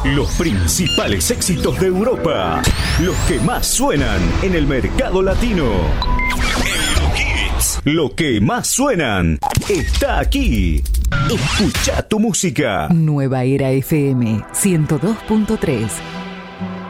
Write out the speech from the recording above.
Los principales éxitos de Europa. Los que más suenan en el mercado latino. Eurohits. Lo que más suenan está aquí. Escucha tu música. Nueva Era FM 102.3.